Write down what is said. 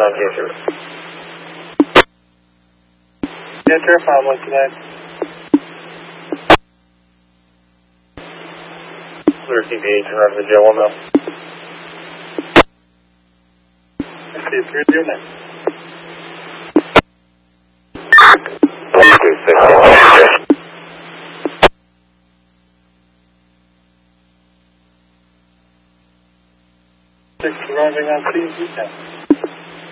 Service. Yeah, Terrify 129. Clear CPH and run to the Joe 1 mil. I see 309. 6 arriving on scene,